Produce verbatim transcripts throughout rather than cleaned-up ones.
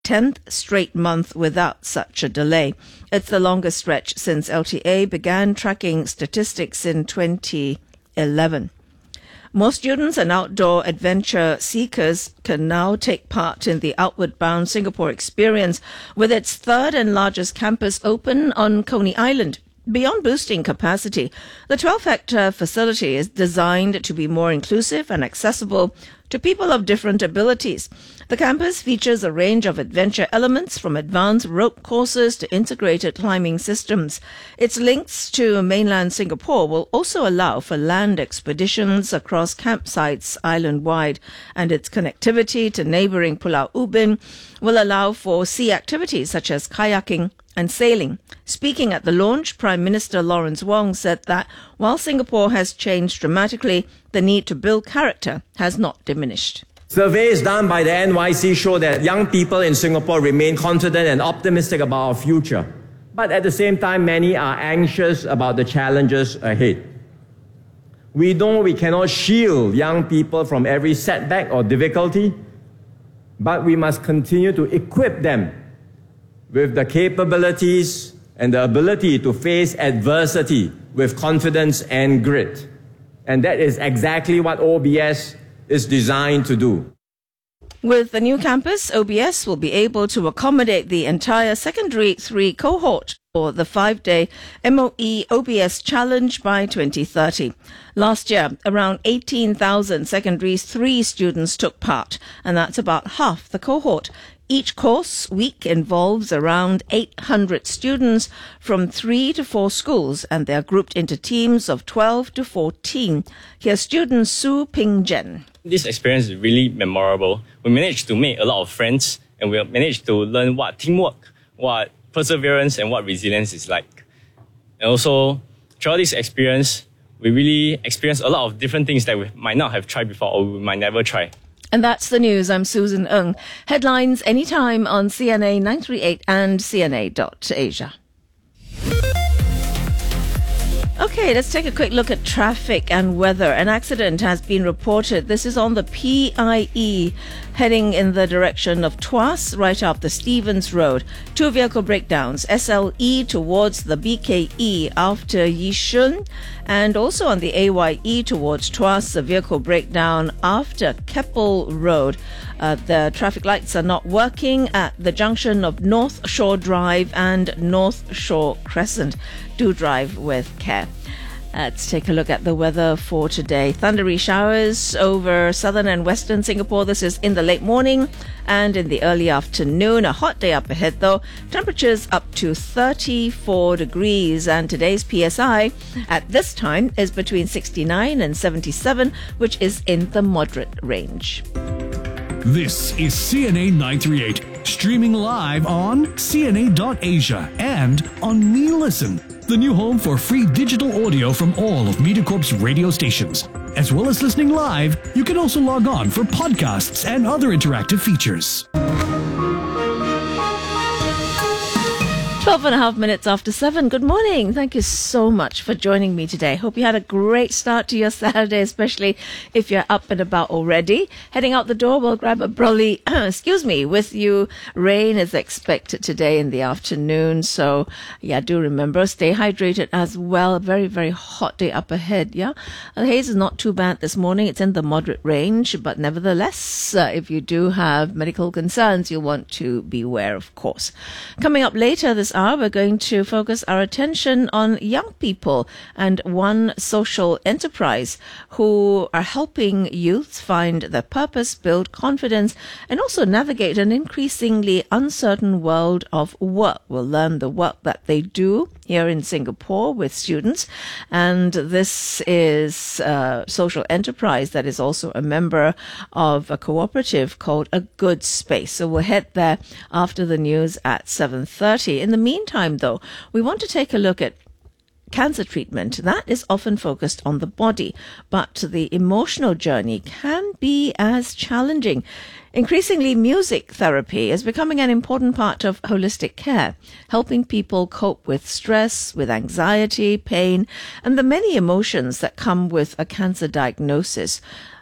tenth straight month without such a delay. It's the longest stretch since L T A began tracking statistics in twenty eleven. More students and outdoor adventure seekers can now take part in the Outward Bound Singapore experience, with its third and largest campus open on Coney Island. Beyond boosting capacity, the twelve-hectare facility is designed to be more inclusive and accessible to people of different abilities. The campus features a range of adventure elements, from advanced rope courses to integrated climbing systems. Its links to mainland Singapore will also allow for land expeditions across campsites island-wide, and its connectivity to neighbouring Pulau Ubin will allow for sea activities such as kayaking and sailing. Speaking at the launch, Prime Minister Lawrence Wong said that while Singapore has changed dramatically, the need to build character has not diminished. Surveys done by the N Y C show that young people in Singapore remain confident and optimistic about our future. But at the same time, many are anxious about the challenges ahead. We know we cannot shield young people from every setback or difficulty, but we must continue to equip them with the capabilities and the ability to face adversity with confidence and grit. And that is exactly what O B S is designed to do. With the new campus, O B S will be able to accommodate the entire Secondary three cohort for the five-day M O E O B S Challenge by twenty thirty. Last year, around eighteen thousand Secondary three students took part, and that's about half the cohort. Each course week involves around eight hundred students from three to four schools, and they are grouped into teams of twelve to fourteen. Here's student Su Ping Jen. This experience is really memorable. We managed to make a lot of friends, and we managed to learn what teamwork, what perseverance, and what resilience is like. And also, throughout this experience, we really experienced a lot of different things that we might not have tried before, or we might never try. And that's the news. I'm Susan Ng. Headlines anytime on C N A nine three eight and C N A dot asia. Okay, let's take a quick look at traffic and weather. An accident has been reported. This is on the P I E heading in the direction of Tuas, right off the Stevens Road. Two vehicle breakdowns, S L E towards the B K E after Yishun, and also on the A Y E towards Tuas, a vehicle breakdown after Keppel Road. Uh, the traffic lights are not working at the junction of North Shore Drive and North Shore Crescent. Do drive with care. Let's take a look at the weather for today. Thundery showers over southern and western Singapore. This is in the late morning and in the early afternoon. A hot day up ahead though. Temperatures up to thirty-four degrees, and today's P S I at this time is between sixty-nine and seventy-seven, which is in the moderate range. This is C N A nine three eight, streaming live on C N A dot asia and on Me Listen, the new home for free digital audio from all of MediaCorp's radio stations. As well as listening live, you can also log on for podcasts and other interactive features. twelve and a half minutes after seven. Good morning. Thank you so much for joining me today. Hope you had a great start to your Saturday, especially if you're up and about already. Heading out the door, we'll grab a brolly, excuse me, with you. Rain is expected today in the afternoon. So, yeah, do remember, stay hydrated as well. A very, very hot day up ahead, yeah? The haze is not too bad this morning. It's in the moderate range, but nevertheless, uh, if you do have medical concerns, you'll want to beware, of course. Coming up later this hour, we're going to focus our attention on young people and one social enterprise who are helping youth find their purpose, build confidence, and also navigate an increasingly uncertain world of work. We'll learn the work that they do here in Singapore with students, and this is a social enterprise that is also a member of a cooperative called A Good Space. So we'll head there after the news at seven thirty. In the meantime, though, we want to take a look at cancer treatment. That is often focused on the body, but the emotional journey can be as challenging. Increasingly, music therapy is becoming an important part of holistic care, helping people cope with stress, with anxiety, pain, and the many emotions that come with a cancer diagnosis.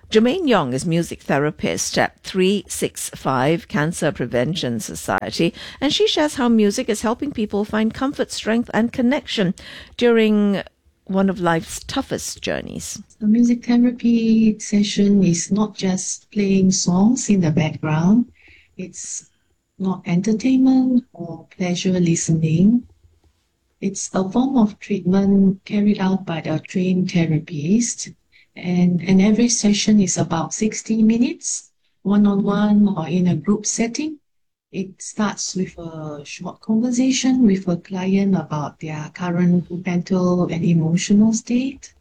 Jermaine Yong is music therapist at three sixty-five Cancer Prevention Society, and she shares how music is helping people find comfort, strength, and connection during one of life's toughest journeys. The music therapy session is not just playing songs in the background. It's not entertainment or pleasure listening. It's a form of treatment carried out by the trained therapist. And, and every session is about sixty minutes, one-on-one or in a group setting. It starts with a short conversation with a client about their current mental and emotional state.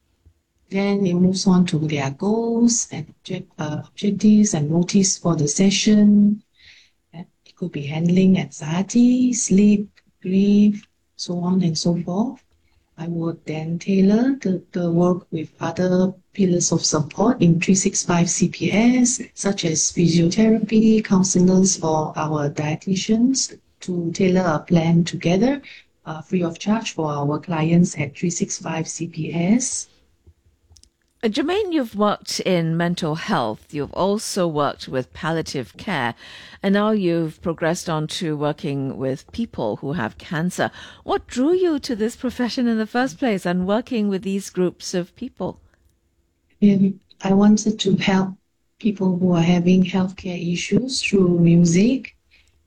Then it moves on to their goals and object, uh, objectives and motives for the session. It could be handling anxiety, sleep, grief, so on and so forth. I would then tailor the, the work with other pillars of support in three sixty-five C P S, such as physiotherapy, counselors, or our dietitians, to tailor a plan together, uh, free of charge for our clients at three sixty-five C P S. Jermaine, you've worked in mental health. You've also worked with palliative care, and now you've progressed on to working with people who have cancer. What drew you to this profession in the first place and working with these groups of people? Um, I wanted to help people who are having healthcare issues through music.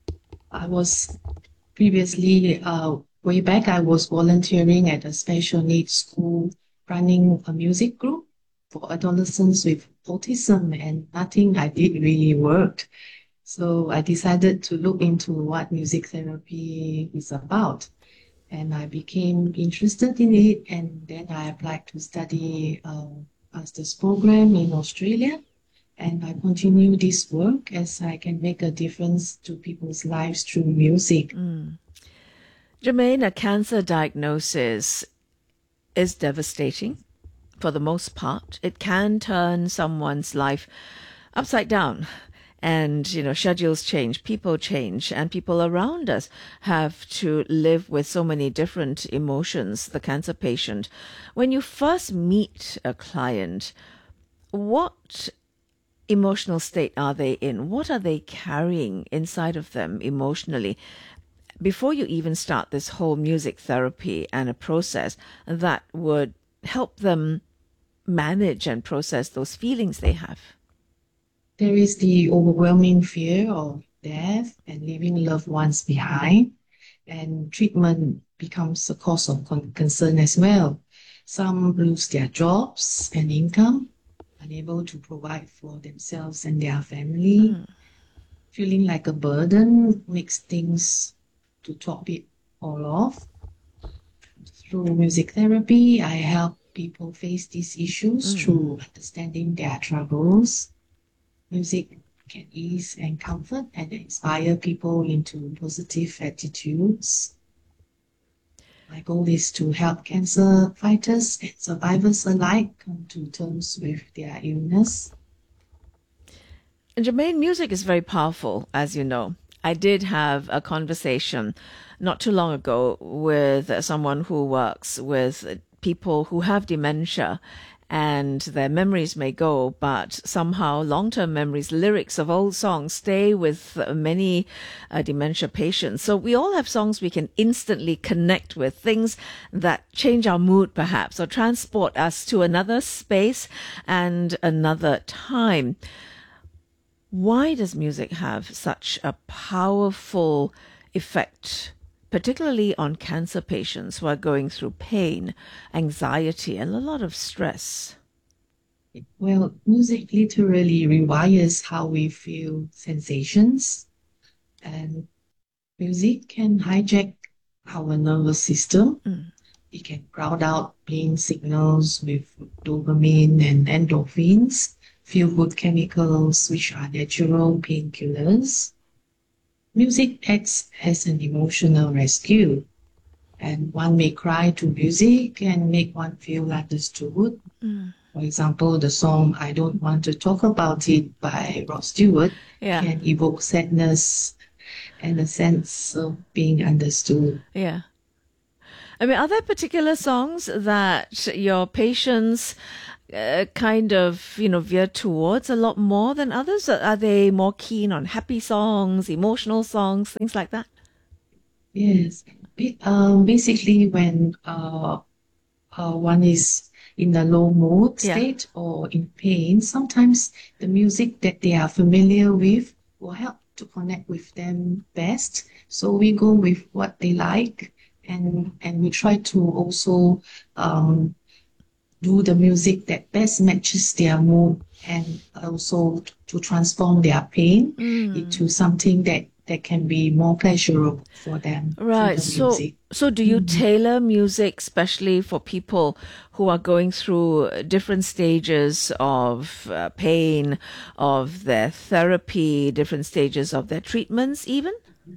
I was previously, uh, way back, I was volunteering at a special needs school running a music group for adolescents with autism, and nothing I did really worked. So I decided to look into what music therapy is about. And I became interested in it, and then I applied to study a master's program in Australia. And I continue this work as I can make a difference to people's lives through music. Mm. Jermaine, a cancer diagnosis is devastating. For the most part, it can turn someone's life upside down. And, you know, schedules change, people change, and people around us have to live with so many different emotions, the cancer patient. When you first meet a client, what emotional state are they in? What are they carrying inside of them emotionally? Before you even start this whole music therapy and a process that would help them manage and process those feelings they have. There is the overwhelming fear of death and leaving loved ones behind, and treatment becomes a cause of con- concern as well. Some lose their jobs and income, unable to provide for themselves and their family. Mm. Feeling like a burden makes things to top it all off. Through music therapy, I help people face these issues mm. through understanding their troubles. Music can ease and comfort and inspire people into positive attitudes. My goal is to help cancer fighters and survivors alike come to terms with their illness. And Jermaine, music is very powerful, as you know. I did have a conversation not too long ago with someone who works with people who have dementia, and their memories may go, but somehow long-term memories, lyrics of old songs stay with many uh, dementia patients. So we all have songs we can instantly connect with, things that change our mood perhaps, or transport us to another space and another time. Why does music have such a powerful effect, particularly on cancer patients who are going through pain, anxiety, and a lot of stress? Well, music literally rewires how we feel sensations, and music can hijack our nervous system. Mm. It can crowd out pain signals with dopamine and endorphins, feel-good chemicals, which are natural painkillers. Music acts as an emotional rescue, and one may cry to music and make one feel understood. Mm. For example, the song I Don't Want to Talk About It by Rod Stewart yeah. can evoke sadness and a sense of being understood. Yeah. I mean, are there particular songs that your patients uh, kind of, you know, veer towards a lot more than others? Are they more keen on happy songs, emotional songs, things like that? Yes. Ba- Um, basically, when uh, uh, one is in a low mood Yeah. state or in pain, sometimes the music that they are familiar with will help to connect with them best. So we go with what they like, and and we try to also um, do the music that best matches their mood, and also to transform their pain into something that that can be more pleasurable for them through Right. the So, music. so do you tailor music especially for people who are going through different stages of uh, pain, of their therapy, different stages of their treatments, even?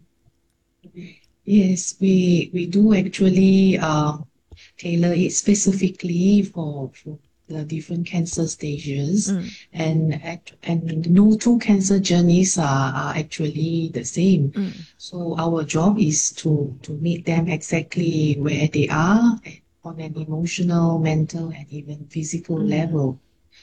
Yes, we we do actually uh, tailor it specifically for, for the different cancer stages, and act- and no two cancer journeys are, are actually the same. So our job is to to meet them exactly where they are on an emotional, mental, and even physical level.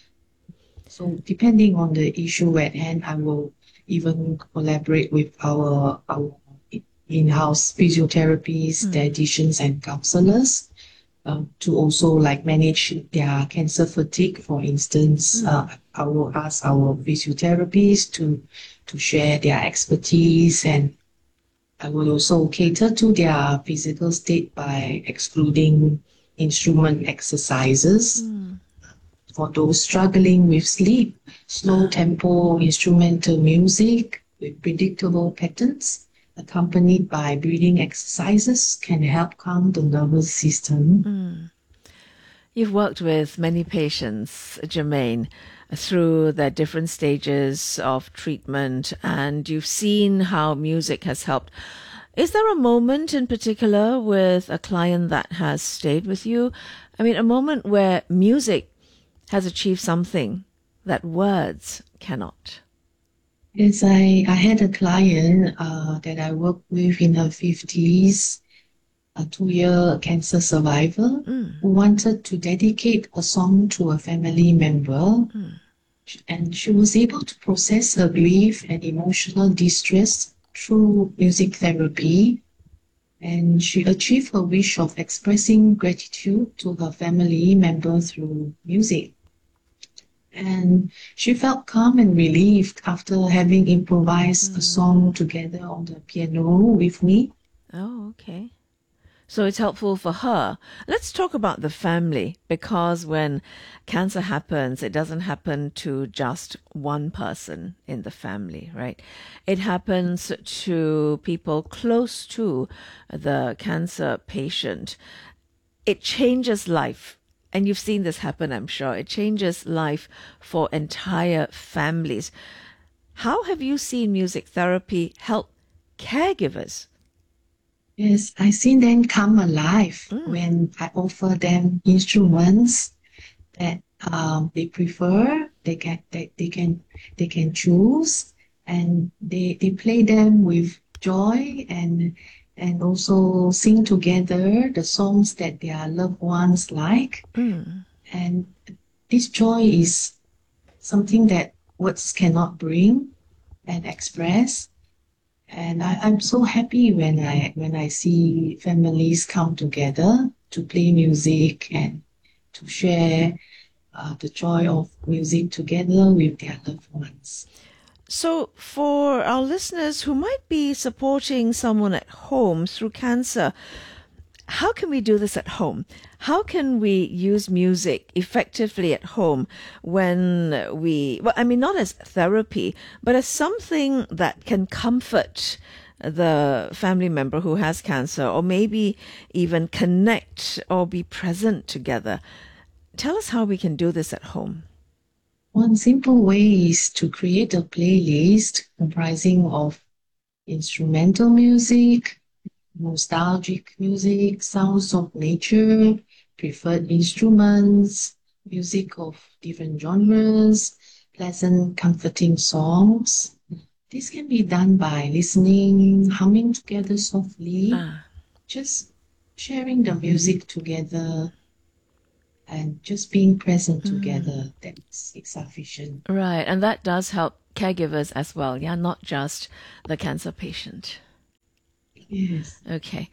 So depending on the issue at hand, I will even collaborate with our our in-house physiotherapists, dietitians, and counselors um, to also like manage their cancer fatigue. For instance, uh, I will ask our physiotherapists to to share their expertise, and I will also cater to their physical state by excluding instrument exercises. For those struggling with sleep, slow tempo instrumental music with predictable patterns, accompanied by breathing exercises, can help calm the nervous system. You've worked with many patients, Jermaine, through their different stages of treatment, and you've seen how music has helped. Is there a moment in particular with a client that has stayed with you? I mean, a moment where music has achieved something that words cannot. Yes, I, I had a client uh, that I worked with in her fifties, a two-year cancer survivor who wanted to dedicate a song to a family member. And she was able to process her grief and emotional distress through music therapy. And she achieved her wish of expressing gratitude to her family member through music. And she felt calm and relieved after having improvised a song together on the piano with me. Oh, okay. So it's helpful for her. Let's talk about the family, because when cancer happens, it doesn't happen to just one person in the family, right? It happens to people close to the cancer patient. It changes life. And you've seen this happen, I'm sure. It changes life for entire families. How have you seen music therapy help caregivers? Yes, I seen them come alive when I offer them instruments that um, they prefer. They can they, they can they can choose, and they they play them with joy, and and also sing together the songs that their loved ones like. And this joy is something that words cannot bring and express. And I, I'm so happy when I when I see families come together to play music and to share uh, the joy of music together with their loved ones. So, for our listeners who might be supporting someone at home through cancer, how can we do this at home? How can we use music effectively at home when we, well, I mean, not as therapy, but as something that can comfort the family member who has cancer, or maybe even connect or be present together? Tell us how we can do this at home. One simple way is to create a playlist comprising of instrumental music, nostalgic music, sounds of nature, preferred instruments, music of different genres, pleasant, comforting songs. This can be done by listening, humming together softly, Ah. just sharing the music together. and just being present together, that's it's sufficient. Right, and that does help caregivers as well, yeah, not just the cancer patient. Yes. Okay.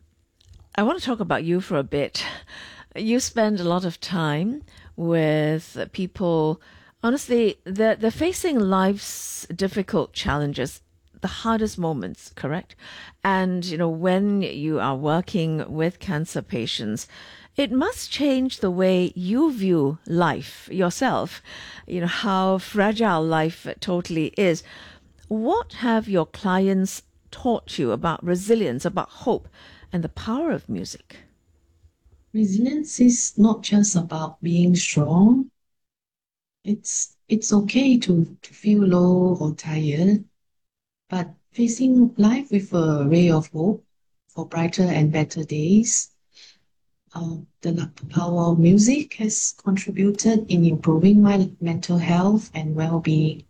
I want to talk about you for a bit. You spend a lot of time with people. Honestly, they're, they're facing life's difficult challenges, the hardest moments, correct? And, you know, when you are working with cancer patients, it must change the way you view life yourself, you know, how fragile life totally is. What have your clients taught you about resilience, about hope, and the power of music? Resilience is not just about being strong. It's it's okay to, to feel low or tired, but facing life with a ray of hope for brighter and better days. Uh, the power of music has contributed in improving my mental health and well-being.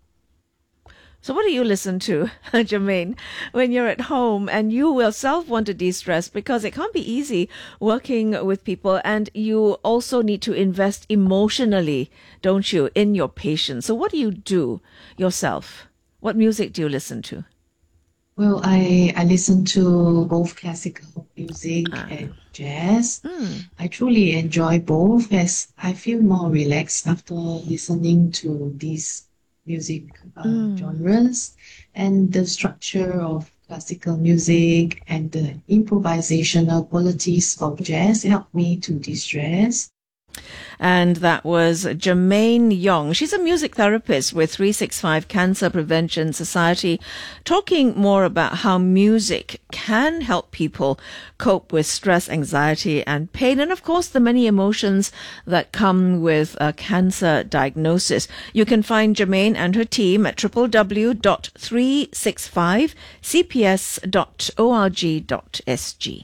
So what do you listen to, Jermaine, when you're at home and you yourself want to de-stress? Because it can't be easy working with people, and you also need to invest emotionally, don't you, in your patients. So what do you do yourself? What music do you listen to? Well, I, I listen to both classical music Ah. and jazz. Mm. I truly enjoy both, as I feel more relaxed after listening to these music uh, Mm. genres, and the structure of classical music and the improvisational qualities of jazz help me to de-stress. And that was Jermaine Yong. She's a music therapist with three sixty-five Cancer Prevention Society, talking more about how music can help people cope with stress, anxiety, and pain, and of course the many emotions that come with a cancer diagnosis. You can find Jermaine and her team at w w w dot three sixty-five c p s dot org dot s g.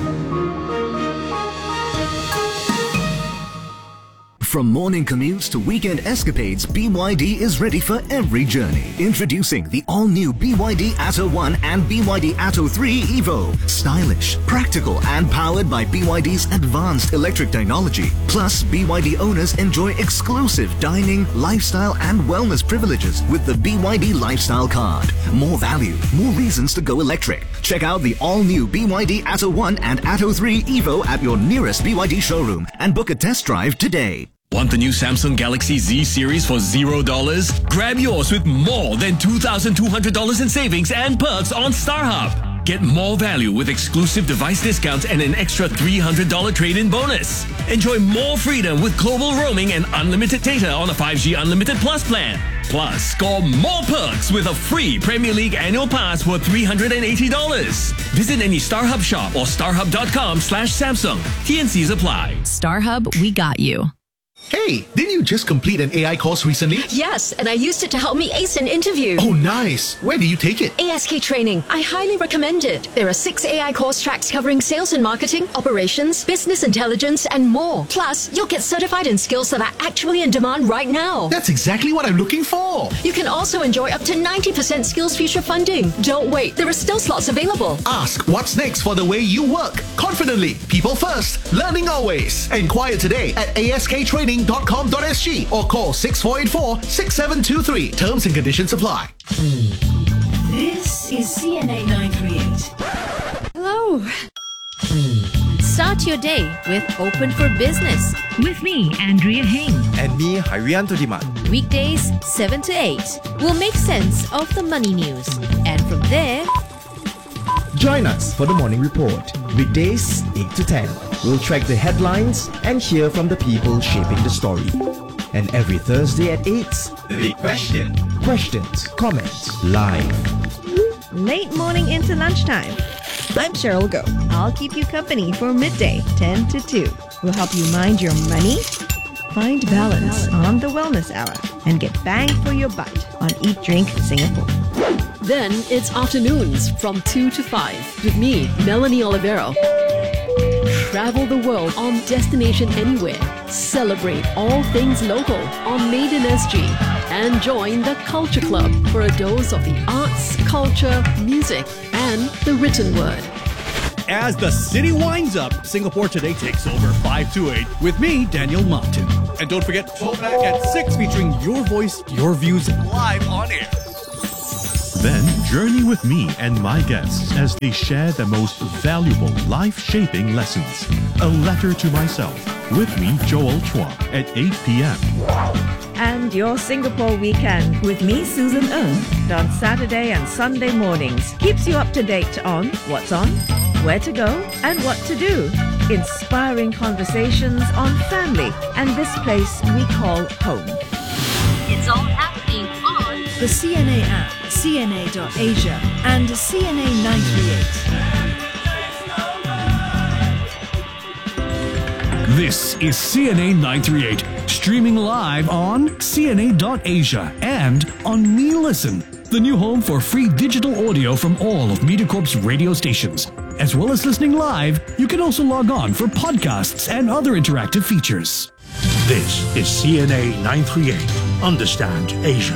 From morning commutes to weekend escapades, B Y D is ready for every journey. Introducing the all-new B Y D Atto one and B Y D Atto three Evo. Stylish, practical, and powered by B Y D's advanced electric technology. Plus, B Y D owners enjoy exclusive dining, lifestyle, and wellness privileges with the B Y D Lifestyle Card. More value, more reasons to go electric. Check out the all-new B Y D Atto one and Atto three Evo at your nearest B Y D showroom and book a test drive today. Want the new Samsung Galaxy Z series for zero dollars? Grab yours with more than two thousand two hundred dollars in savings and perks on StarHub. Get more value with exclusive device discounts and an extra three hundred dollars trade-in bonus. Enjoy more freedom with global roaming and unlimited data on a five G Unlimited Plus plan. Plus, score more perks with a free Premier League annual pass worth three hundred eighty dollars. Visit any StarHub shop or starhub dot com slash Samsung. T and C's apply. StarHub, we got you. Hey, didn't you just complete an A I course recently? Yes, and I used it to help me ace an interview. Oh, nice. Where did you take it? A S K Training. I highly recommend it. There are six A I course tracks covering sales and marketing, operations, business intelligence, and more. Plus, you'll get certified in skills that are actually in demand right now. That's exactly what I'm looking for. You can also enjoy up to ninety percent Skills Future funding. Don't wait. There are still slots available. Ask what's next for the way you work. Confidently. People first. Learning always. Enquire today at a s k training dot com dot s g or call six four eight four, six seven two three. Terms and conditions apply. This is C N A nine thirty-eight. Hello. Start your day with Open for Business. With me, Andrea Heng. And me, Harianto Diman. Weekdays, seven to eight. We'll make sense of the money news. And from there, join us for the Morning Report. Weekdays, eight to ten. We'll track the headlines and hear from the people shaping the story. And every Thursday at eight, The Big Question. questions, comments, live. Late morning into lunchtime. I'm Cheryl Go. I'll keep you company for midday, ten to two. We'll help you mind your money, find balance on the Wellness Hour, and get bang for your buck on Eat Drink Singapore. Then it's afternoons from two to five with me, Melanie Olivero. Travel the world on Destination Anywhere. Celebrate all things local on Made in S G. And join the Culture Club for a dose of the arts, culture, music, and the written word. as the city winds up, Singapore Today takes over five to eight with me, Daniel Martin. And don't forget, Throwback at six featuring your voice, your views live on air. Then journey with me and my guests as they share the most valuable life-shaping lessons. A Letter to Myself with me, Joel Chua, at eight p.m. And your Singapore weekend with me, Susan Ng, on Saturday and Sunday mornings keeps you up to date on what's on, where to go, and what to do. Inspiring conversations on family and this place we call home. It's all happening on the C N A app, C N A dot Asia, and C N A nine three eight. This is C N A nine three eight, streaming live on C N A dot Asia and on Me Listen, the new home for free digital audio from all of MediaCorp's radio stations. As well as listening live, you can also log on for podcasts and other interactive features. This is C N A nine three eight. Understand Asia.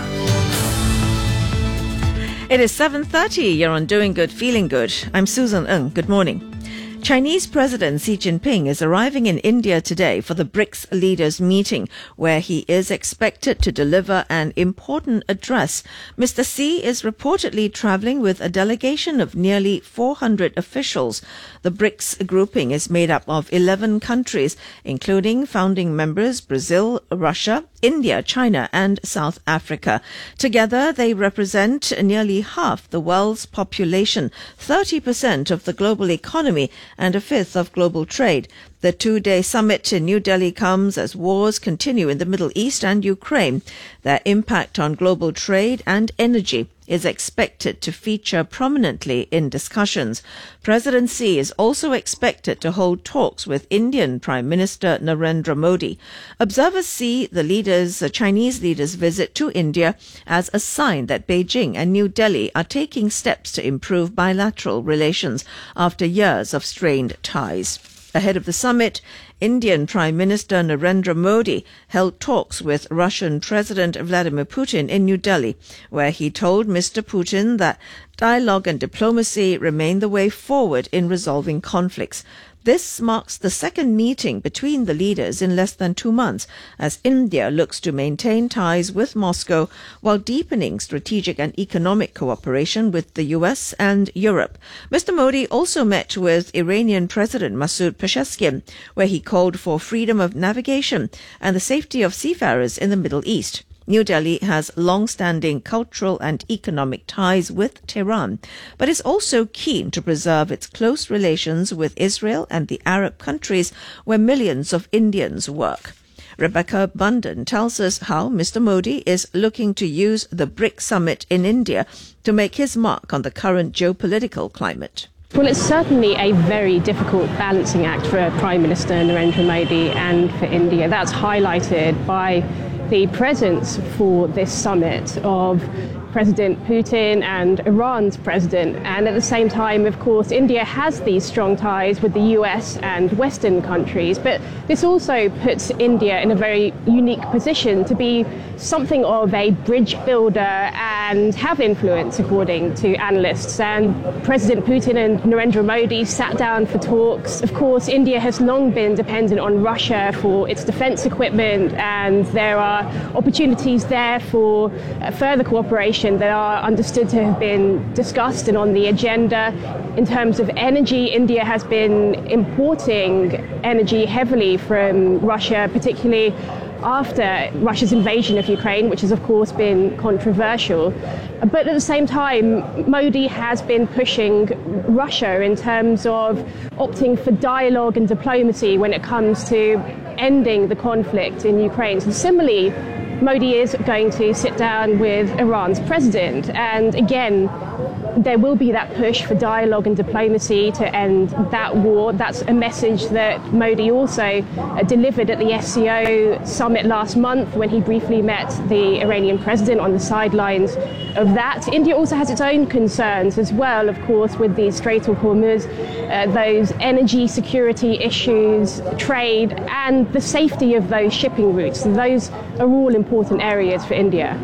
It is seven thirty. You're on Doing Good, Feeling Good. I'm Susan Ng. Good morning. Chinese President Xi Jinping is arriving in India today for the BRICS leaders meeting, where he is expected to deliver an important address. Mister Xi is reportedly travelling with a delegation of nearly four hundred officials. The BRICS grouping is made up of eleven countries, including founding members Brazil, Russia, India, China and South Africa. Together, they represent nearly half the world's population, thirty percent of the global economy, and a fifth of global trade. The two-day summit in New Delhi comes as wars continue in the Middle East and Ukraine. Their impact on global trade and energy is expected to feature prominently in discussions. President Xi is also expected to hold talks with Indian Prime Minister Narendra Modi. Observers see the leaders, the Chinese leaders' visit to India as a sign that Beijing and New Delhi are taking steps to improve bilateral relations after years of strained ties. Ahead of the summit, Indian Prime Minister Narendra Modi held talks with Russian President Vladimir Putin in New Delhi, where he told Mister Putin that dialogue and diplomacy remain the way forward in resolving conflicts. This marks the second meeting between the leaders in less than two months, as India looks to maintain ties with Moscow while deepening strategic and economic cooperation with the U S and Europe. Mister Modi also met with Iranian President Masoud Pezeshkian, where he called for freedom of navigation and the safety of seafarers in the Middle East. New Delhi has long-standing cultural and economic ties with Tehran, but is also keen to preserve its close relations with Israel and the Arab countries where millions of Indians work. Rebecca Bundan tells us how Mister Modi is looking to use the BRICS summit in India to make his mark on the current geopolitical climate. Well, it's certainly a very difficult balancing act for Prime Minister Narendra Modi and for India. That's highlighted by the presence for this summit of President Putin and Iran's president. And at the same time, of course, India has these strong ties with the U S and Western countries. But this also puts India in a very unique position to be something of a bridge builder and have influence, according to analysts. And President Putin and Narendra Modi sat down for talks. Of course, India has long been dependent on Russia for its defense equipment, and there are opportunities there for uh, further cooperation that are understood to have been discussed and on the agenda. In terms of energy, India has been importing energy heavily from Russia, particularly after Russia's invasion of Ukraine, which has of course been controversial. But at the same time, Modi has been pushing Russia in terms of opting for dialogue and diplomacy when it comes to ending the conflict in Ukraine. So similarly, Modi is going to sit down with Iran's president, and again, there will be that push for dialogue and diplomacy to end that war. That's a message that Modi also uh, delivered at the S C O summit last month when he briefly met the Iranian president on the sidelines of that. India also has its own concerns as well, of course, with the Strait of Hormuz, uh, those energy security issues, trade, and the safety of those shipping routes. Those are all important areas for India.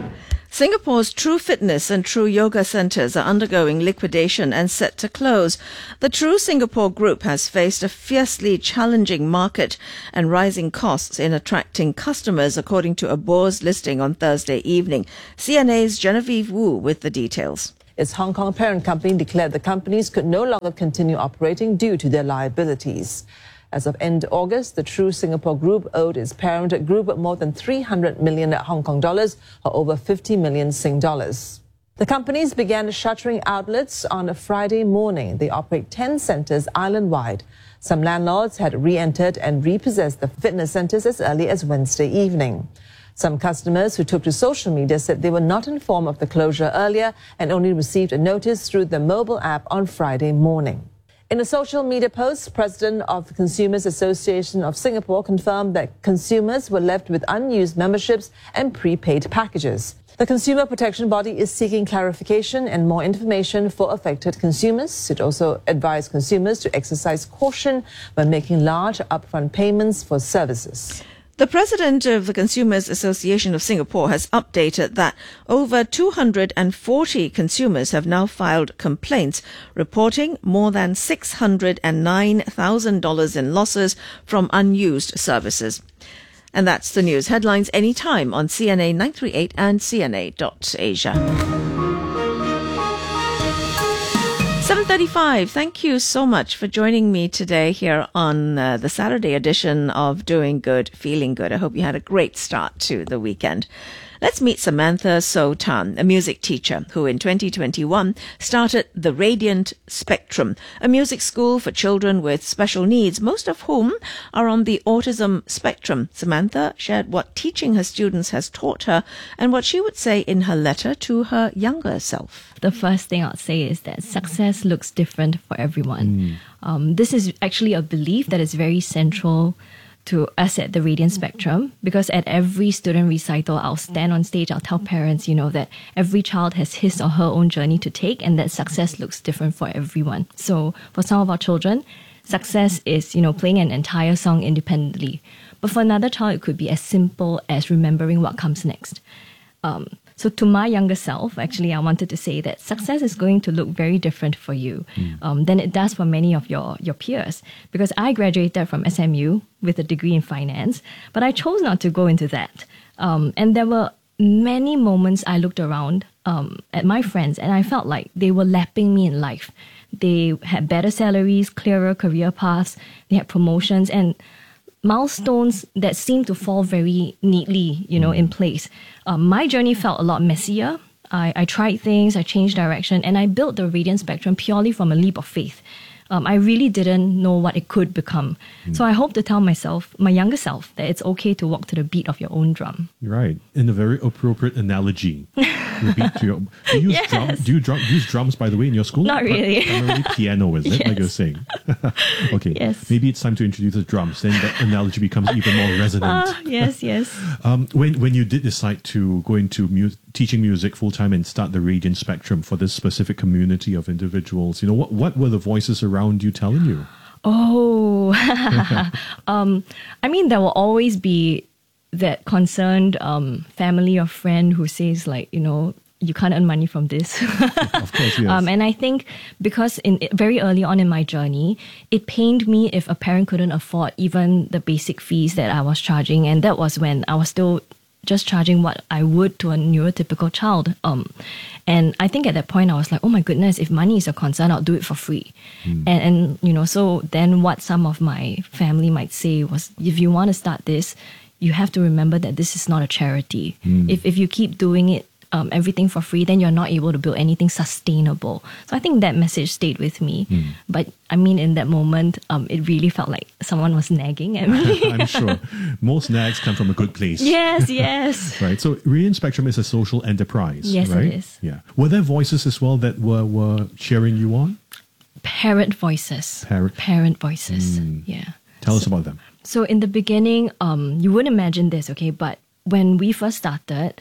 Singapore's True Fitness and True Yoga centres are undergoing liquidation and set to close. The True Singapore Group has faced a fiercely challenging market and rising costs in attracting customers, according to a bourse listing on Thursday evening. C N A's Genevieve Wu with the details. Its Hong Kong parent company declared the companies could no longer continue operating due to their liabilities. As of end August, the True Singapore Group owed its parent group more than three hundred million Hong Kong dollars, or over fifty million Sing dollars. The companies began shuttering outlets on a Friday morning. They operate ten centres island-wide. Some landlords had re-entered and repossessed the fitness centres as early as Wednesday evening. Some customers who took to social media said they were not informed of the closure earlier and only received a notice through the mobile app on Friday morning. In a social media post, President of the Consumers Association of Singapore confirmed that consumers were left with unused memberships and prepaid packages. The consumer protection body is seeking clarification and more information for affected consumers. It also advised consumers to exercise caution when making large upfront payments for services. The president of the Consumers Association of Singapore has updated that over two hundred forty consumers have now filed complaints, reporting more than six hundred nine thousand dollars in losses from unused services. And that's the news headlines anytime on C N A nine three eight and C N A dot Asia. seven thirty-five. Thank you so much for joining me today here on uh, the Saturday edition of Doing Good, Feeling Good. I hope you had a great start to the weekend. Let's meet Samantha So Tan, a music teacher who in twenty twenty-one started the Radiant Spectrum, a music school for children with special needs, most of whom are on the autism spectrum. Samantha shared what teaching her students has taught her and what she would say in her letter to her younger self. The first thing I'll say is that success looks different for everyone. Mm. Um, this is actually a belief that is very central to us at the Radiant Spectrum, because at every student recital, I'll stand on stage, I'll tell parents, you know, that every child has his or her own journey to take and that success looks different for everyone. So for some of our children, success is, you know, playing an entire song independently. But for another child, it could be as simple as remembering what comes next. Um, So to my younger self, actually, I wanted to say that success is going to look very different for you mm. um, than it does for many of your, your peers. Because I graduated from S M U with a degree in finance, but I chose not to go into that. Um, and there were many moments I looked around um, at my friends and I felt like they were lapping me in life. They had better salaries, clearer career paths, they had promotions and milestones that seemed to fall very neatly, you know, in place. Um, my journey felt a lot messier. I, I tried things, I changed direction, and I built the Radiant Spectrum purely from a leap of faith. Um, I really didn't know what it could become. Mm. So I hope to tell myself, my younger self, that it's okay to walk to the beat of your own drum. Right. In a very appropriate analogy. You beat to your, do you use, Yes. drum, do you drum, use drums, by the way, in your school? Not really. Primarily piano, is it? Yes. Like you're saying. Okay. Yes. Maybe it's time to introduce the drums. Then that analogy becomes even more resonant. Ah, yes, yes. Um, when when you did decide to go into mu- teaching music full time and start the Radiant Spectrum for this specific community of individuals, you know, what what were the voices around you telling you? Oh, um, I mean, there will always be that concerned um, family or friend who says, like, you know, you can't earn money from this. Of course, yes. Um, and I think because in very early on in my journey, it pained me if a parent couldn't afford even the basic fees that I was charging. And that was when I was still just charging what I would to a neurotypical child. Um, and I think at that point I was like, oh my goodness, if money is a concern, I'll do it for free. Mm. And, and, you know, so then what some of my family might say was, if you want to start this, you have to remember that this is not a charity. Mm. If if you keep doing it, um, everything for free, then you're not able to build anything sustainable. So I think that message stayed with me. Mm. But I mean, in that moment, um, it really felt like someone was nagging at me. I'm sure. Most nags come from a good place. Yes, yes. Right. So Radiant Spectrum is a social enterprise. Yes, right? it is. Yeah. Were there voices as well that were, were cheering you on? Parent voices. Parent. Parent voices. Mm. Yeah. Tell us about them. So in the beginning, um, you wouldn't imagine this, okay? But when we first started,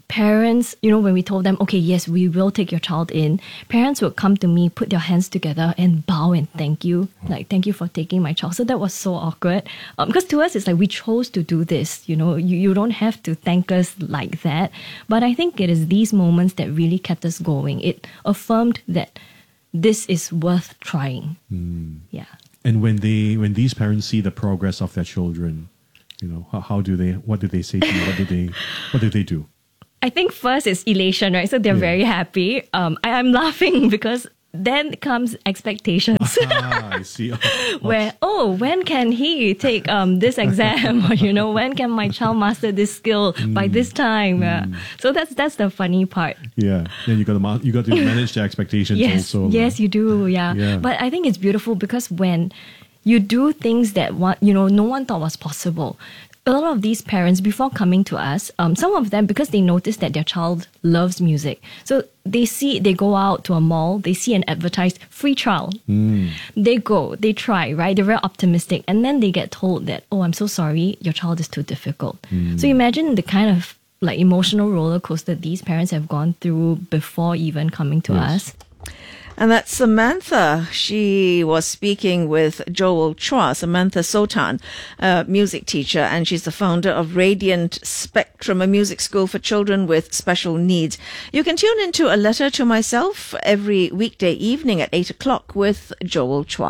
parents, you know, when we told them, okay, yes, we will take your child in, parents would come to me, put their hands together and bow and thank you. Like, thank you for taking my child. So that was so awkward. Um, because to us, it's like we chose to do this. You know, you, you don't have to thank us like that. But I think it is these moments that really kept us going. It affirmed that this is worth trying. Mm. Yeah. And when they when these parents see the progress of their children, you know, how, how do they, what do they say to you? What do they, what do they do? I think first is elation, right? So they're Yeah. very happy. Um, I, I'm laughing because then comes expectations. Ah, I see. Where, oh, when can he take um, this exam? Or, you know, when can my child master this skill by this time? Uh, so that's that's the funny part. Yeah. Then you got to ma- you got to manage their expectations Yes, also. yes, you do. Yeah. Yeah. But I think it's beautiful because when you do things that one, you know, no one thought was possible. A lot of these parents, before coming to us, um, some of them, because they notice that their child loves music, so they see, they go out to a mall, they see an advertised free trial. Mm. They go, they try, right? They're very optimistic. And then they get told that, oh, I'm so sorry, your child is too difficult. Mm. So imagine the kind of like emotional roller coaster these parents have gone through before even coming to Yes. us. And that's Samantha. She was speaking with Joel Chua, Samantha Sotan, a music teacher, and she's the founder of Radiant Spectrum, a music school for children with special needs. You can tune into A Letter to Myself every weekday evening at eight o'clock with Joel Chua.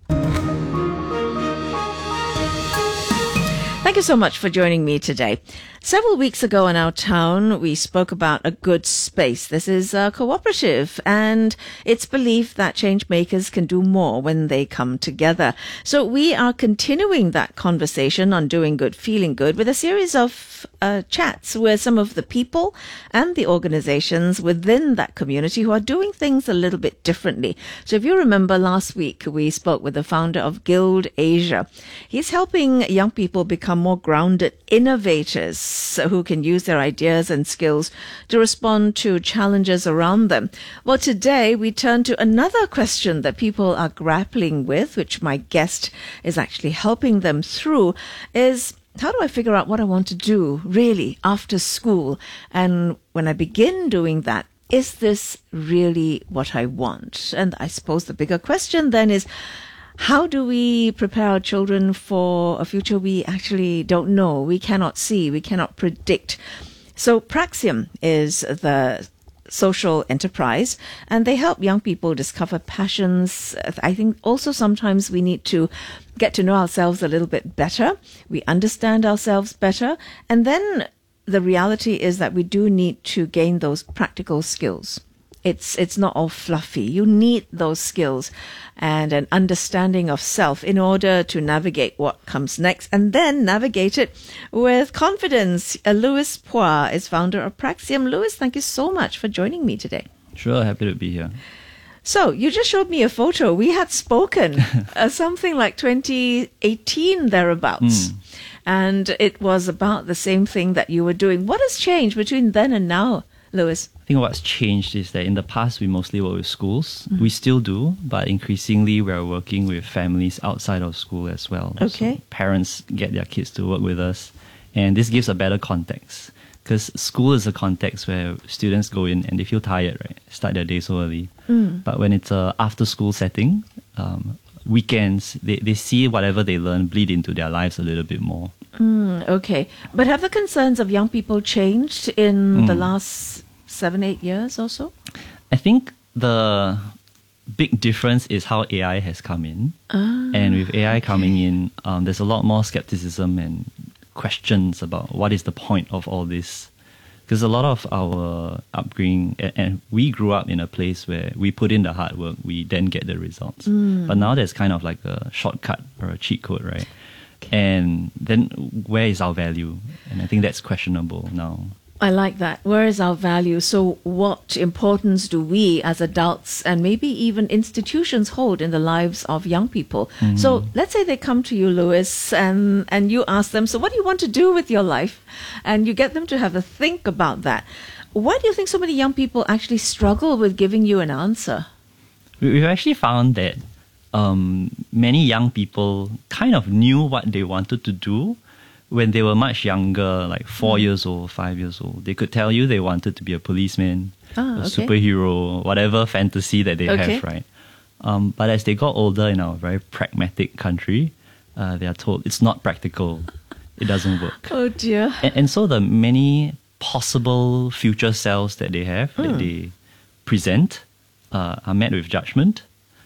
Thank you so much for joining me today. Several weeks ago in our town, we spoke about a good space. This is a cooperative, and it's believed that change makers can do more when they come together. So we are continuing that conversation on doing good, feeling good with a series of uh, chats with some of the people and the organizations within that community who are doing things a little bit differently. So if you remember last week, we spoke with the founder of Guild Asia. He's helping young people become more grounded innovators who can use their ideas and skills to respond to challenges around them. Well, today we turn to another question that people are grappling with, which my guest is actually helping them through, is how do I figure out what I want to do really after school? And when I begin doing that, is this really what I want? And I suppose the bigger question then is, how do we prepare our children for a future we actually don't know, we cannot see, we cannot predict? So Praxium is the social enterprise, and they help young people discover passions. I think also sometimes we need to get to know ourselves a little bit better. We understand ourselves better. And then the reality is that we do need to gain those practical skills. It's it's not all fluffy. You need those skills and an understanding of self in order to navigate what comes next, and then navigate it with confidence. Uh, Louis Phua is founder of Praxium. Louis, thank you so much for joining me today. Sure, happy to be here. So you just showed me a photo. We had spoken uh, something like twenty eighteen thereabouts. Mm. And it was about the same thing that you were doing. What has changed between then and now, Louis? I think what's changed is that in the past we mostly work with schools. Mhm. We still do, but increasingly we're working with families outside of school as well. Okay. So parents get their kids to work with us, and this gives a better context. Because school is a context where students go in and they feel tired, right? Start their day so early. Mm. But when it's a after-school setting, um, weekends, they, they see whatever they learn bleed into their lives a little bit more. Mm, okay. But have the concerns of young people changed in Mm. the last seven, eight years or so? I think the big difference is how A I has come in. Ah, And with A I coming in, um, there's a lot more skepticism and questions about what is the point of all this. Because a lot of our upbringing, and, and we grew up in a place where we put in the hard work, we then get the results. Mm. But now there's kind of like a shortcut or a cheat code, right? And then where is our value? And I think that's questionable now. I like that. Where is our value? So what importance do we as adults and maybe even institutions hold in the lives of young people? Mhm. So let's say they come to you, Louis, and, and you ask them, so what do you want to do with your life? And you get them to have a think about that. Why do you think so many young people actually struggle with giving you an answer? We- We've actually found that um, many young people kind of knew what they wanted to do, when they were much younger, like four mm. years old, five years old, they could tell you they wanted to be a policeman, ah, a okay. superhero, whatever fantasy that they okay. have, right? Um, but as they got older in our very pragmatic country, uh, they are told it's not practical, it doesn't work. Oh dear. And, and so the many possible future selves that they have, mm. that they present, uh, are met with judgment.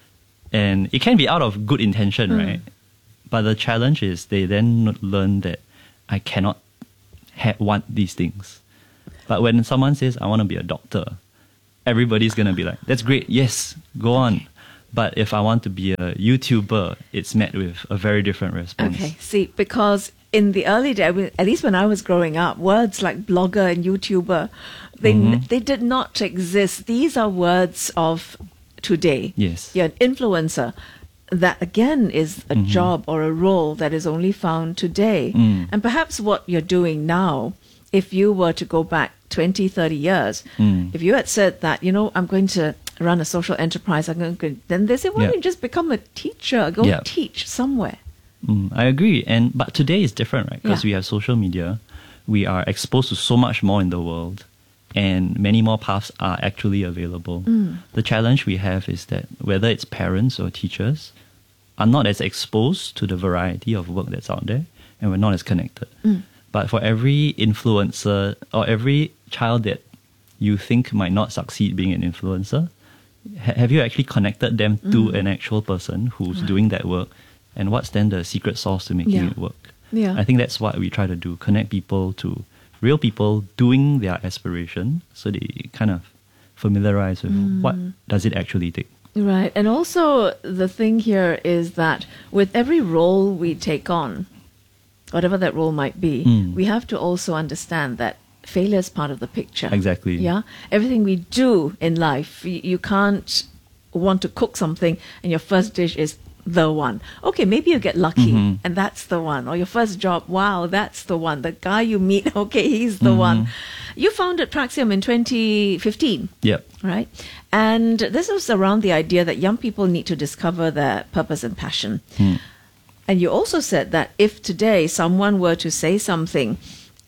And it can be out of good intention, mm. right? But the challenge is they then learn that I cannot ha- want these things. But when someone says, I want to be a doctor, everybody's going to be like, that's great, yes, go on. But if I want to be a YouTuber, it's met with a very different response. Okay, see, because in the early days, at least when I was growing up, words like blogger and YouTuber, they mm-hmm. they did not exist. These are words of today. Yes. You're an influencer. That again is a mm-hmm. job or a role that is only found today. Mm. And perhaps what you're doing now, if you were to go back twenty, thirty years, mm. if you had said that, you know, I'm going to run a social enterprise, I'm going to, then they say, why yep. don't you just become a teacher, go yep. teach somewhere. Mm, I agree. And but today is different, right? Because Yeah. we have social media, we are exposed to so much more in the world, and many more paths are actually available. Mm. The challenge we have is that whether it's parents or teachers are not as exposed to the variety of work that's out there, and we're not as connected. Mm. But for every influencer or every child that you think might not succeed being an influencer, ha- have you actually connected them to Mm. an actual person who's Right. doing that work? And what's then the secret sauce to making Yeah. it work? Yeah. I think that's what we try to do, connect people to real people doing their aspiration, so they kind of familiarize with Mm. what does it actually take. Right. And also the thing here is that with every role we take on, whatever that role might be, Mm. we have to also understand that failure is part of the picture. Exactly. Yeah. Everything we do in life, you, you can't want to cook something and your first dish is the one. Okay, maybe you get lucky Mhm. and that's the one. Or your first job, wow, that's the one. The guy you meet, okay, he's the Mhm. one. You founded Praxium in twenty fifteen. Yep. Right? And this was around the idea that young people need to discover their purpose and passion. Hmm. And you also said that if today someone were to say something,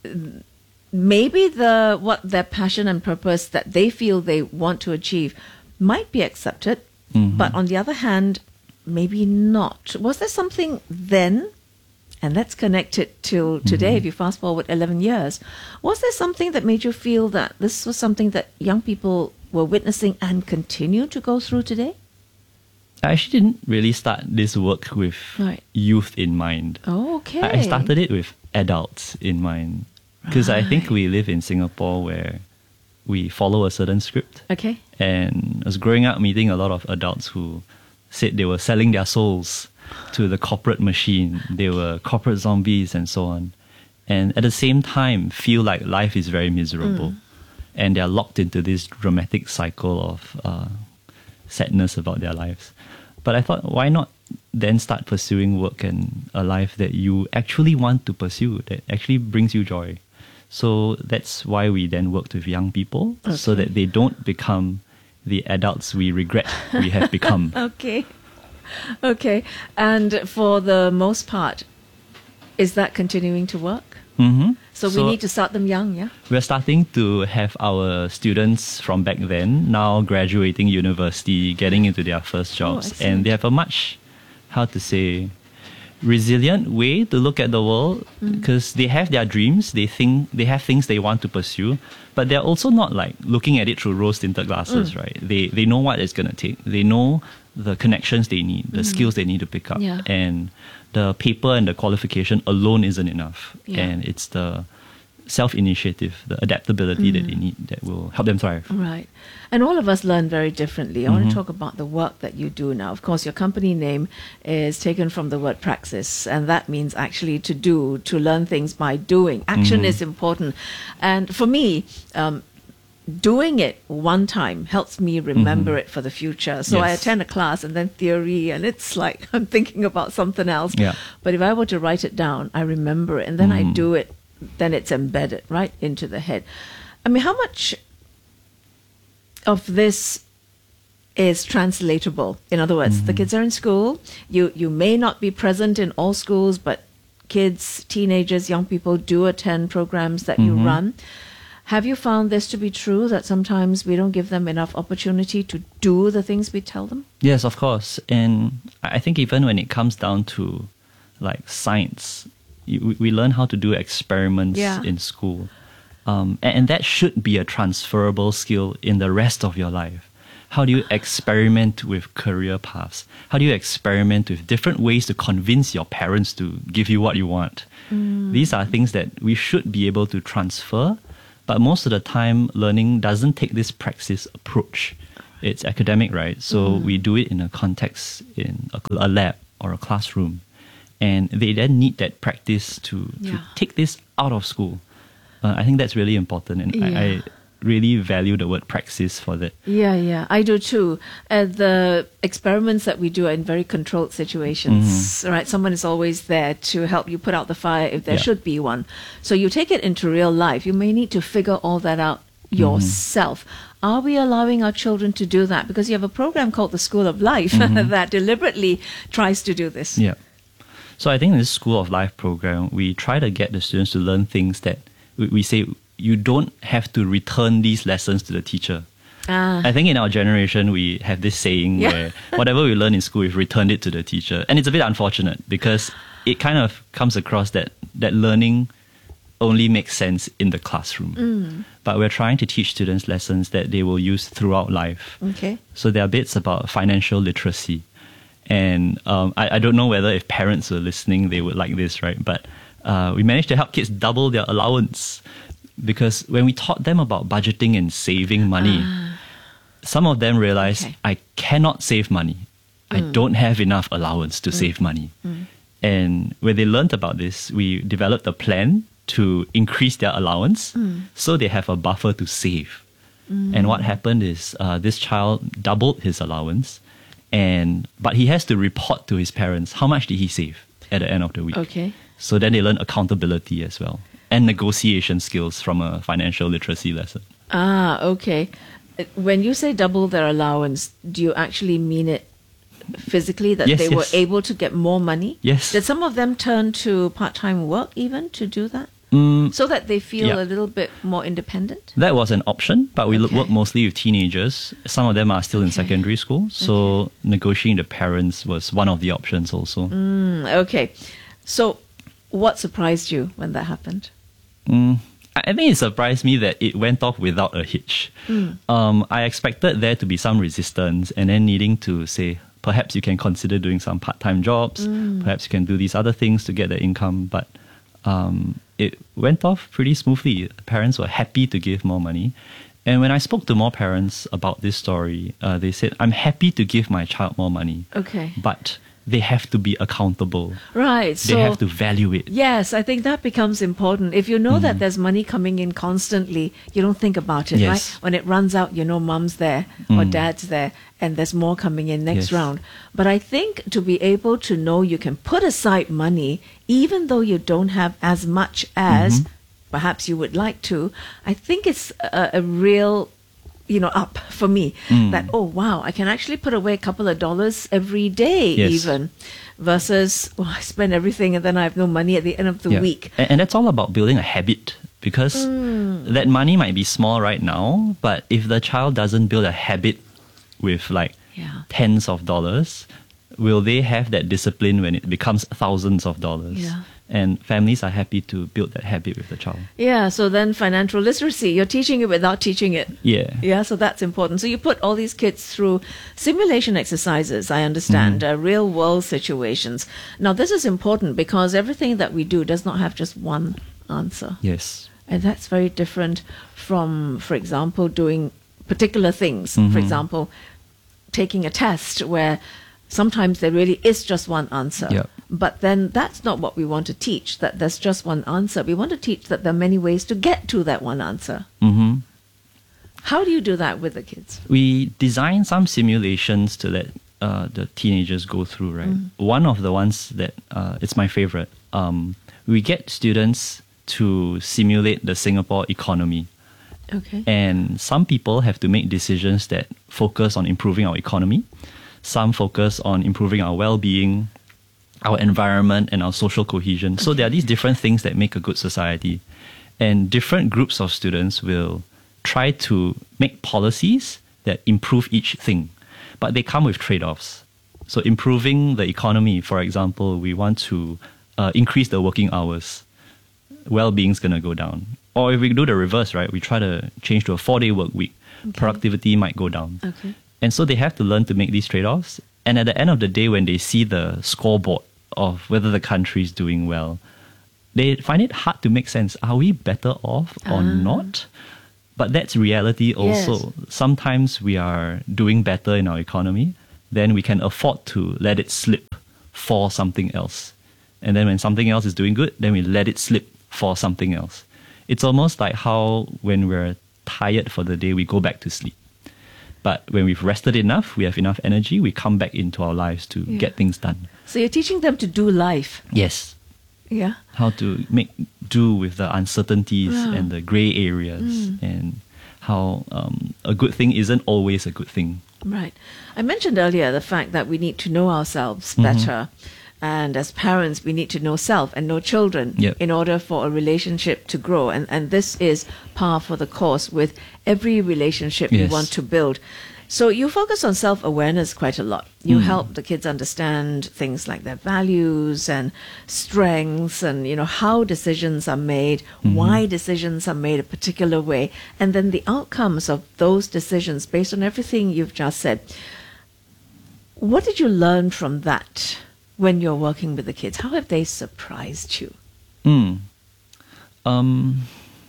maybe the what their passion and purpose that they feel they want to achieve might be accepted, Mhm. but on the other hand, maybe not. Was there something then, and let's connect it to today, Mhm. if you fast forward eleven years, was there something that made you feel that this was something that young people were witnessing and continue to go through today? I actually didn't really start this work with Right. youth in mind. Oh, okay. I I started it with adults in mind. Because I think we live in Singapore where we follow a certain script. Okay. And I was growing up meeting a lot of adults who said they were selling their souls to the corporate machine. They were corporate zombies and so on. And at the same time, feel like life is very miserable. Mm. And they're locked into this dramatic cycle of uh, sadness about their lives. But I thought, why not then start pursuing work and a life that you actually want to pursue, that actually brings you joy? So that's why we then worked with young people, so Okay. that they don't become the adults we regret we have become. Okay. Okay. And for the most part, is that continuing to work? Mm-hmm. So, we need to start them young, yeah? We're starting to have our students from back then now graduating university, getting into their first jobs, excellent. and they have a much, how to say, resilient way to look at the world, because they have their dreams, they think they have things they want to pursue, but they're also not like looking at it through rose-tinted glasses, Mm. right? They they know what it's going to take. They know the connections they need, the Mm. skills they need to pick up, Yeah. and the paper and the qualification alone isn't enough. Yeah. And it's the self-initiative, the adaptability that they Mm. need that will help them thrive. Right. And all of us learn very differently. I want Mhm. to talk about the work that you do now. Of course, your company name is taken from the word praxis, and that means actually to do, to learn things by doing. Action Mhm. is important. And for me, um, doing it one time helps me remember Mhm. it for the future. So I Yes. attend a class and then theory, and it's like I'm thinking about something else. Yeah. But if I were to write it down, I remember it, and then I Mhm. do it, then it's embedded right into the head. I mean, how much of this is translatable? In other words, the Mhm. kids are in school. You you may not be present in all schools, but kids, teenagers, young people do attend programs that you Mhm. run. Have you found this to be true, that sometimes we don't give them enough opportunity to do the things we tell them? Yes, of course. And I think even when it comes down to like science, you, we- we learn how to do experiments Yeah. in school. Um, and, and that should be a transferable skill in the rest of your life. How do you experiment with career paths? How do you experiment with different ways to convince your parents to give you what you want? Mm. These are things that we should be able to transfer, but most of the time, learning doesn't take this praxis approach. It's academic, right? So Mm. we do it in a context, in a, a lab or a classroom. And they then need that practice to, to Yeah. take this out of school. Uh, I think that's really important, and I, Yeah. I really value the word praxis for that. Yeah, yeah, I do too. Uh, the experiments that we do are in very controlled situations, right? Someone is always there to help you put out the fire if there Yeah. should be one. So you take it into real life. You may need to figure all that out yourself. Are we allowing our children to do that? Because you have a program called the School of Life Mhm. that deliberately tries to do this. Yeah. So I think in this School of Life program, we try to get the students to learn things that we, we say you don't have to return these lessons to the teacher. Ah. I think in our generation, we have this saying Yeah. where whatever we learn in school, we've returned it to the teacher. And it's a bit unfortunate because it kind of comes across that, that learning only makes sense in the classroom. Mm. But we're trying to teach students lessons that they will use throughout life. Okay. So there are bits about financial literacy. And um, I, I don't know whether if parents were listening, they would like this, right? But uh, we managed to help kids double their allowance. Because when we taught them about budgeting and saving money, some of them realized, I cannot save money. I Mm. don't have enough allowance to save money. Mm. And when they learned about this, we developed a plan to increase their allowance Mm. so they have a buffer to save. Mm. And what happened is uh, this child doubled his allowance, and but he has to report to his parents how much did he save at the end of the week. Okay. So then they learn accountability as well, and negotiation skills from a financial literacy lesson. Ah, okay. Uh, When you say double their allowance, do you actually mean it physically, that Yes, they were yes. able to get more money? Yes. Did some of them turn to part-time work even to do that? Mm, So that they feel yeah. a little bit more independent? That was an option, but we l Okay. work mostly with teenagers. Some of them are still in secondary school, so negotiating the parents was one of the options also. Mm, okay. So what surprised you when that happened? Mm, I I think it surprised me that it went off without a hitch. Mm. Um, I expected there to be some resistance and then needing to say, perhaps you can consider doing some part-time jobs, Mm. perhaps you can do these other things to get the income, but um, it went off pretty smoothly. Parents were happy to give more money. And when I spoke to more parents about this story, uh, they said, I'm happy to give my child more money, Okay. but they have to be accountable. Right. They So have to value it. yes, I think that becomes important. If you know that there's money coming in constantly, you don't think about it, Yes. right? When it runs out, you know mom's there or Mm. dad's there and there's more coming in next Yes. round. But I think to be able to know you can put aside money even though you don't have as much as Mhm. perhaps you would like to, I think it's a, a real you know, up for me Mm. that, oh, wow, I can actually put away a couple of dollars every day Yes. even versus, well, I spend everything and then I have no money at the end of the Yeah. week. And, and that's all about building a habit because Mm. that money might be small right now, but if the child doesn't build a habit with like Yeah. tens of dollars, will they have that discipline when it becomes thousands of dollars? Yeah. And families are happy to build that habit with the child. Yeah, so then financial literacy, you're teaching it without teaching it. Yeah. Yeah, so that's important. So you put all these kids through simulation exercises, I understand, Mhm. uh, real world situations. Now, this is important because everything that we do does not have just one answer. Yes. And that's very different from, for example, doing particular things. For Mhm. example, taking a test where sometimes there really is just one answer. Yep. But then that's not what we want to teach, that there's just one answer. We want to teach that there are many ways to get to that one answer. hmm How do you do that with the kids? We design some simulations to let uh, the teenagers go through, right? Mm. One of the ones that uh, it's my favorite. Um, we get students to simulate the Singapore economy. Okay. And some people have to make decisions that focus on improving our economy. Some focus on improving our well-being. our environment, and our social cohesion. So there are these different things that make a good society. And different groups of students will try to make policies that improve each thing. But they come with trade-offs. So improving the economy, for example, we want to uh, increase the working hours. Well-being's going to go down. Or if we do the reverse, right, we try to change to a four-day work week. Okay. Productivity might go down. Okay. And so they have to learn to make these trade-offs. And at the end of the day, when they see the scoreboard of whether the country is doing well, they find it hard to make sense. Are we better off or Ah. not? But that's reality also. Yes. Sometimes we are doing better in our economy, then we can afford to let it slip for something else. And then when something else is doing good, then we let it slip for something else. It's almost like how when we're tired for the day, we go back to sleep. But when we've rested enough, we have enough energy, we come back into our lives to Yeah. get things done. So you're teaching them to do life. Yes. Yeah. How to make do with the uncertainties Wow. and the grey areas, Mm. and how um, a good thing isn't always a good thing. Right. I mentioned earlier the fact that we need to know ourselves Mhm. better. And as parents, we need to know self and know children Yep. in order for a relationship to grow. And, and this is par for the course with every relationship you Yes. want to build. So you focus on self-awareness quite a lot. You Mm. help the kids understand things like their values and strengths and, you know, how decisions are made, Mhm. why decisions are made a particular way, and then the outcomes of those decisions based on everything you've just said. What did you learn from that when you're working with the kids? How have they surprised you? Mm. Um,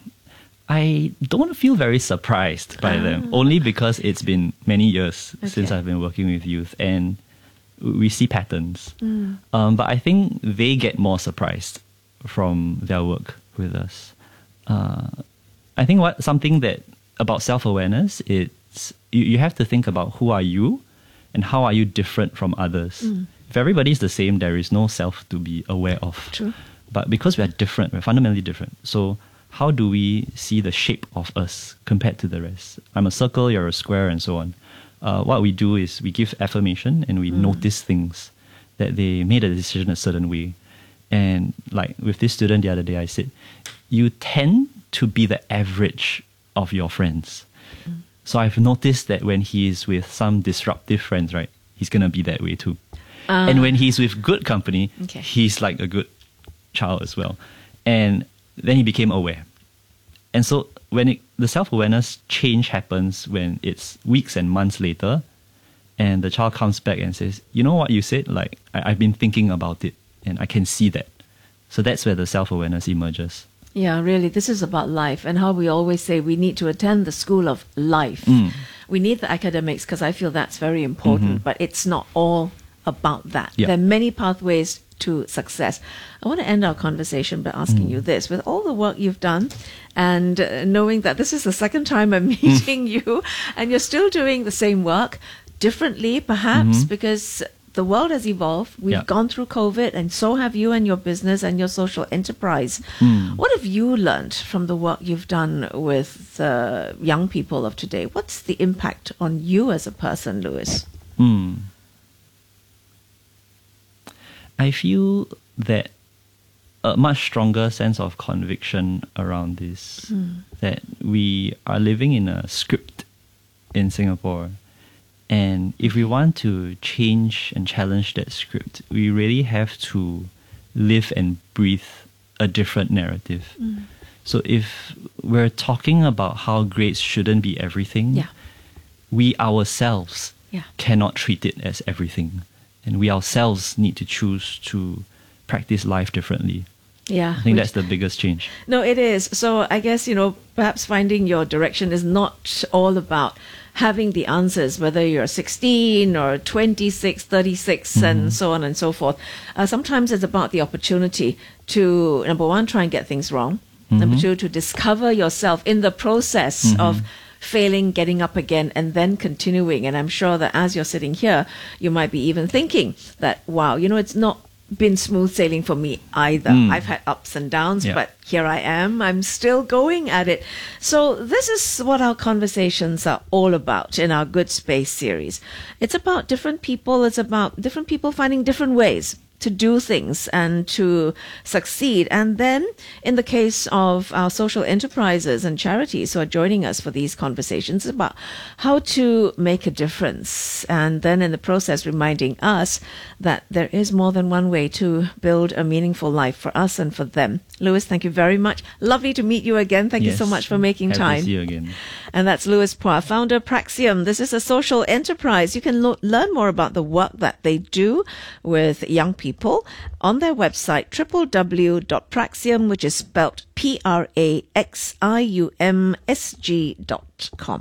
I don't feel very surprised by them, only because it's been many years since Okay. I've been working with youth, and we see patterns. Mm. Um, but I think they get more surprised from their work with us. Uh, I think what something that about self-awareness, it's you, you have to think about who are you and how are you different from others. Mm. If everybody's the same, there is no self to be aware of. True. But because we are different, we're fundamentally different. So how do we see the shape of us compared to the rest? I'm a circle, you're a square, and so on. Uh, what we do is we give affirmation and we Mm. notice things, that they made a decision a certain way. And like with this student the other day, I said, you tend to be the average of your friends. Mm. So I've noticed that when he's with some disruptive friends, right, he's going to be that way too. Ah. And when he's with good company, Okay. he's like a good child as well. And then he became aware. And so when it, the self-awareness change happens when it's weeks and months later, and the child comes back and says, you know what you said? Like, I, I've been thinking about it, and I can see that. So that's where the self-awareness emerges. Yeah, really, this is about life and how we always say we need to attend the school of life. Mm. We need the academics because I feel that's very important, Mhm. but it's not all about that. Yeah. There are many pathways to success. I want to end our conversation by asking Mm. you this. With all the work you've done and uh, knowing that this is the second time I'm meeting you and you're still doing the same work, differently perhaps, Mhm. because the world has evolved. We've Yeah. gone through COVID, and so have you and your business and your social enterprise. Mm. What have you learned from the work you've done with uh, young people of today? What's the impact on you as a person, Louis? Hmm. I feel that a much stronger sense of conviction around this, Mm. that we are living in a script in Singapore. And if we want to change and challenge that script, we really have to live and breathe a different narrative. Mm. So if we're talking about how grades shouldn't be everything, Yeah. we ourselves Yeah. cannot treat it as everything. And we ourselves need to choose to practice life differently. Yeah. I think we- that's the biggest change. No, it is. So I guess, you know, perhaps finding your direction is not all about having the answers, whether you're sixteen or twenty-six, thirty-six, and so on and so forth. Uh, sometimes it's about the opportunity to, number one, try and get things wrong. Number Mhm. two, to discover yourself in the process Mhm. of failing, getting up again, and then continuing. And I'm sure that as you're sitting here, you might be even thinking that, wow, you know, it's not been smooth sailing for me either. Mm. I've had ups and downs, Yeah. but here I am. I'm still going at it. So this is what our conversations are all about in our Good Space series. It's about different people. It's about different people finding different ways to do things and to succeed. And then in the case of our social enterprises and charities who are joining us for these conversations about how to make a difference, and then in the process reminding us that there is more than one way to build a meaningful life for us and for them. Lewis, thank you very much. Lovely to meet you again. Thank Yes. you so much for making Happy time. to see you again. And that's Lewis Phua, founder Praxium. This is a social enterprise. You can lo- learn more about the work that they do with young people on their website, w w w dot praxium, which is spelled P R A X I U M S G dot com.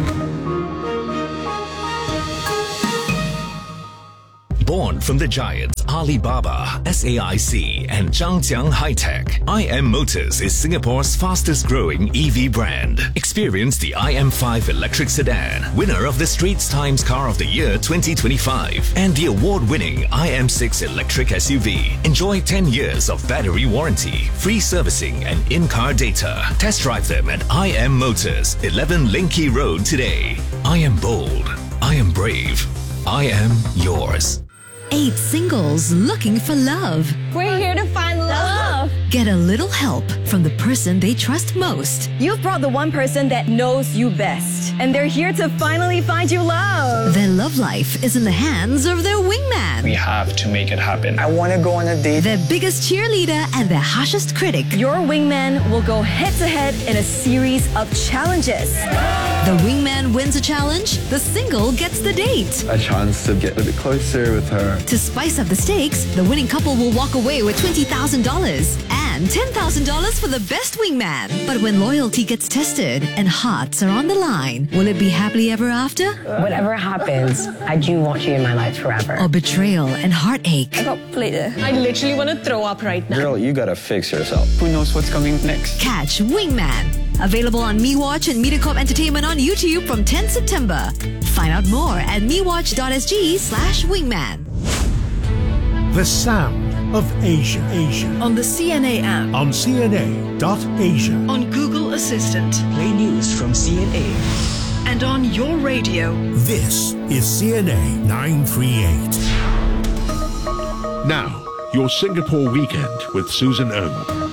Born from the giants Alibaba, S A I C, and Zhangjiang High-Tech, I M Motors is Singapore's fastest growing E V brand. Experience the I M five electric sedan, winner of the Straits Times Car of the Year twenty twenty-five, and the award-winning I M six electric S U V. Enjoy ten years of battery warranty, free servicing, and in-car data. Test drive them at I M Motors, eleven Linky Road today. I am bold. I am brave. I am yours. Eight singles looking for love. We're here to find love. Get a little help from the person they trust most. You've brought the one person that knows you best, and they're here to finally find you love. Their love life is in the hands of their wingman. We have to make it happen. I want to go on a date. Their biggest cheerleader and their harshest critic. Your wingman will go head to head in a series of challenges. The wingman wins a challenge, the single gets the date. A chance to get a bit closer with her. To spice up the stakes, the winning couple will walk away with twenty thousand dollars and ten thousand dollars for the best wingman. But when loyalty gets tested and hearts are on the line, will it be happily ever after? Whatever happens, I do want you in my life forever. Or betrayal and heartache? I got played. I literally want to throw up right now. Girl, you gotta fix yourself. Who knows what's coming next? Catch Wingman. Available on MeWatch and MediaCorp Entertainment on YouTube from tenth September. Find out more at mewatch.sg slash wingman. The sound of Asia. Asia. On the C N A app. On C N A dot Asia. On Google Assistant. Play news from C N A. And on your radio. This is C N A nine thirty-eight. Now, your Singapore weekend with Susan Ng.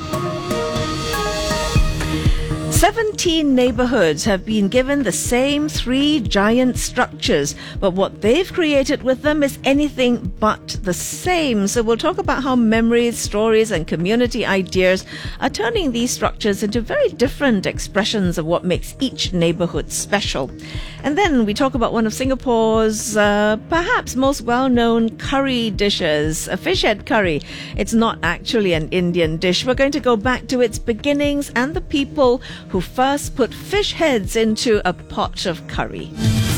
seventeen neighborhoods have been given the same three giant structures, but what they've created with them is anything but the same. So we'll talk about how memories, stories, and community ideas are turning these structures into very different expressions of what makes each neighborhood special. And then we talk about one of Singapore's uh, perhaps most well-known curry dishes, a fish head curry. It's not actually an Indian dish. We're going to go back to its beginnings and the people who first put fish heads into a pot of curry.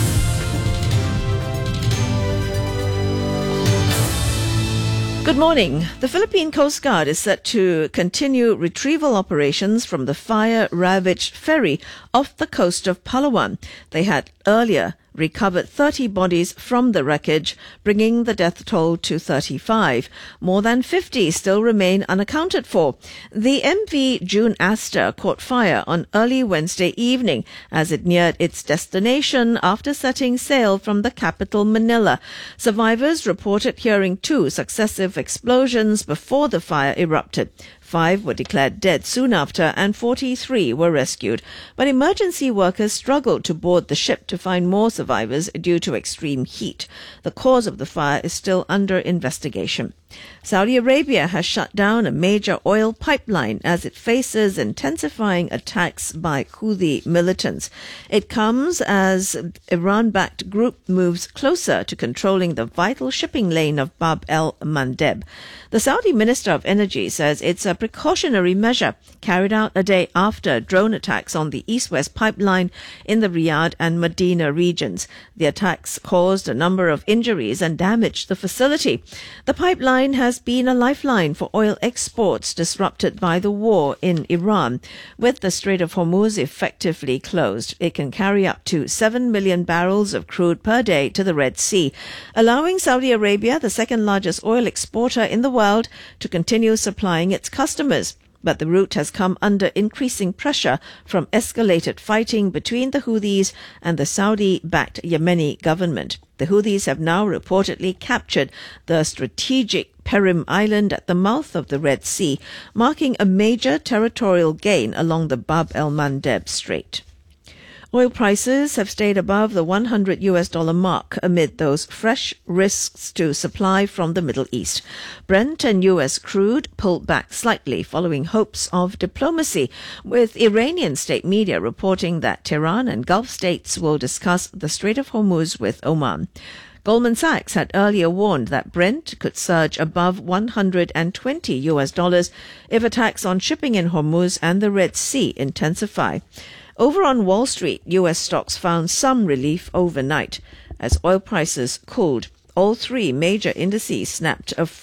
Good morning. The Philippine Coast Guard is set to continue retrieval operations from the fire-ravaged ferry off the coast of Palawan. They had earlier recovered thirty bodies from the wreckage, bringing the death toll to thirty-five. More than fifty still remain unaccounted for. The M V June Aster caught fire on early Wednesday evening as it neared its destination after setting sail from the capital Manila. Survivors reported hearing two successive explosions before the fire erupted. Five were declared dead soon after and forty-three were rescued. But emergency workers struggled to board the ship to find more survivors due to extreme heat. The cause of the fire is still under investigation. Saudi Arabia has shut down a major oil pipeline as it faces intensifying attacks by Houthi militants. It comes as Iran-backed group moves closer to controlling the vital shipping lane of Bab el-Mandeb. The Saudi Minister of Energy says it's a precautionary measure carried out a day after drone attacks on the east-west pipeline in the Riyadh and Medina regions. The attacks caused a number of injuries and damaged the facility. The pipeline has been a lifeline for oil exports disrupted by the war in Iran. With the Strait of Hormuz effectively closed, it can carry up to seven million barrels of crude per day to the Red Sea, allowing Saudi Arabia, the second largest oil exporter in the world, to continue supplying its customers. but the route has come under increasing pressure from escalated fighting between the Houthis and the Saudi-backed Yemeni government. The Houthis have now reportedly captured the strategic Perim Island at the mouth of the Red Sea, marking a major territorial gain along the Bab el-Mandeb Strait. Oil prices have stayed above the one hundred U S dollar mark amid those fresh risks to supply from the Middle East. Brent and U S crude pulled back slightly following hopes of diplomacy, with Iranian state media reporting that Tehran and Gulf states will discuss the Strait of Hormuz with Oman. Goldman Sachs had earlier warned that Brent could surge above one hundred twenty U S dollars if attacks on shipping in Hormuz and the Red Sea intensify. Over on Wall Street, U S stocks found some relief overnight as oil prices cooled. All three major indices snapped a